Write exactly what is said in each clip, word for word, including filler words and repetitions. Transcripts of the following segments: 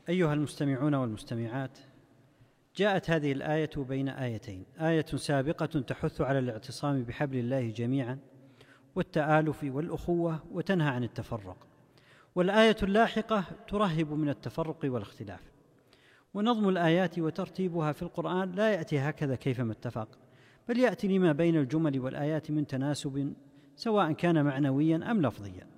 أيها المستمعون والمستمعات، جاءت هذه الآية بين آيتين، آية سابقة تحث على الاعتصام بحبل الله جميعا والتآلف والأخوة وتنهى عن التفرق، والآية اللاحقة ترهب من التفرق والاختلاف. ونظم الآيات وترتيبها في القرآن لا يأتي هكذا كيفما اتفق، بل يأتي لما بين الجمل والآيات من تناسب سواء كان معنويا أم لفظيا،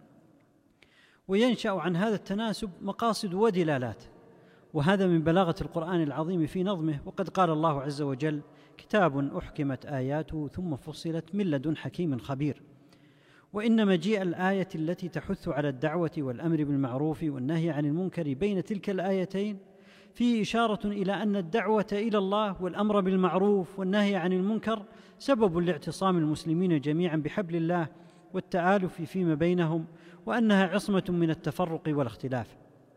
وينشأ عن هذا التناسب مقاصد ودلالات، وهذا من بلاغة القرآن العظيم في نظمه. وقد قال الله عز وجل: كتاب أحكمت آياته ثم فصلت من لدن حكيم خبير. وإن مجيء الآية التي تحث على الدعوة والأمر بالمعروف والنهي عن المنكر بين تلك الآيتين فيه إشارة إلى أن الدعوة إلى الله والأمر بالمعروف والنهي عن المنكر سبب لاعتصام المسلمين جميعا بحبل الله والتآلف فيما بينهم، وأنها عصمة من التفرق والاختلاف.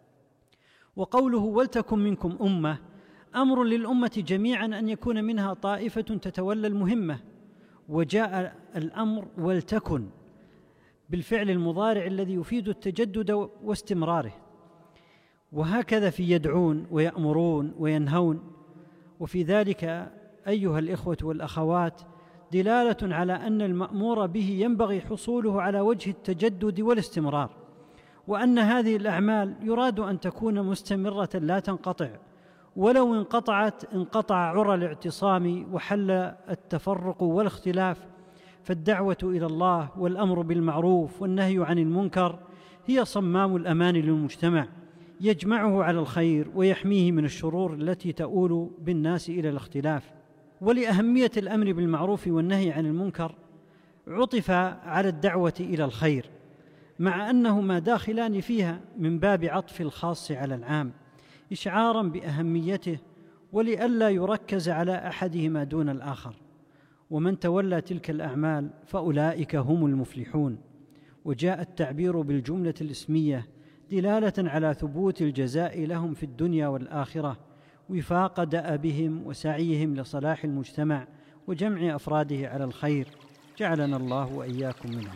وقوله ولتكن منكم أمة أمر للأمة جميعا أن يكون منها طائفة تتولى المهمة، وجاء الأمر ولتكن بالفعل المضارع الذي يفيد التجدد واستمراره، وهكذا في يدعون ويأمرون وينهون. وفي ذلك أيها الإخوة والأخوات دلالة على أن المأمور به ينبغي حصوله على وجه التجدد والاستمرار، وأن هذه الأعمال يراد أن تكون مستمرة لا تنقطع، ولو انقطعت انقطع عرى الاعتصام وحل التفرق والاختلاف. فالدعوة إلى الله والأمر بالمعروف والنهي عن المنكر هي صمام الأمان للمجتمع، يجمعه على الخير ويحميه من الشرور التي تؤول بالناس إلى الاختلاف. ولأهمية الأمر بالمعروف والنهي عن المنكر عطف على الدعوة إلى الخير، مع أنهما داخلان فيها من باب عطف الخاص على العام إشعارا بأهميته، ولئلا يركز على أحدهما دون الآخر. ومن تولى تلك الأعمال فأولئك هم المفلحون. وجاء التعبير بالجملة الاسمية دلالة على ثبوت الجزاء لهم في الدنيا والآخرة وفاق دأبهم وسعيهم لصلاح المجتمع وجمع أفراده على الخير، جعلنا الله وإياكم منهم.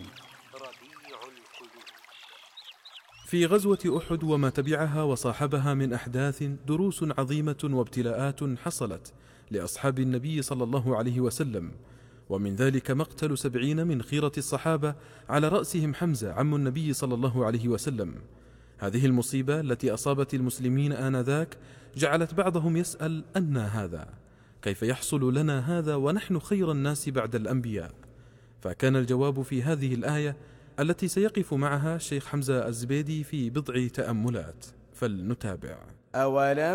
في غزوة أحد وما تبعها وصاحبها من أحداث دروس عظيمة وابتلاءات حصلت لأصحاب النبي صلى الله عليه وسلم، ومن ذلك مقتل سبعين من خيرة الصحابة على رأسهم حمزة عم النبي صلى الله عليه وسلم. هذه المصيبة التي أصابت المسلمين آنذاك جعلت بعضهم يسأل: أنى هذا؟ كيف يحصل لنا هذا ونحن خير الناس بعد الأنبياء؟ فكان الجواب في هذه الآية التي سيقف معها الشيخ حمزة الزبيدي في بضع تأملات، فلنتابع. أولم